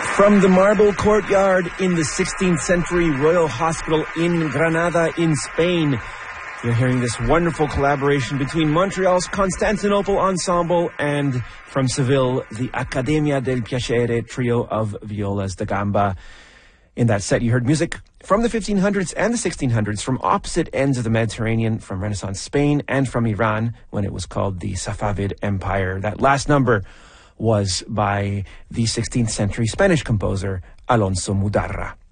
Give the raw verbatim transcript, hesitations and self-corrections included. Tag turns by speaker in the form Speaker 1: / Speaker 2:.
Speaker 1: From the marble courtyard in the sixteenth century Royal Hospital in Granada in Spain, you're hearing this wonderful collaboration between Montreal's Constantinople Ensemble and from Seville, the Accademia del Piacere trio of violas da gamba. In that set, you heard music from the fifteen hundreds and the sixteen hundreds, from opposite ends of the Mediterranean, from Renaissance Spain and from Iran, when it was called the Safavid Empire. That last number was by the sixteenth century Spanish composer Alonso Mudarra.